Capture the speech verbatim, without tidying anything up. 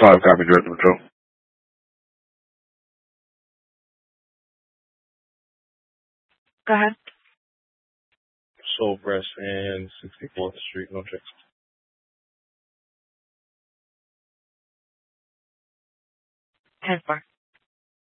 five, copy, Director Patrol. Go ahead. Soul Breast and sixty-fourth Street, no checks. ten four.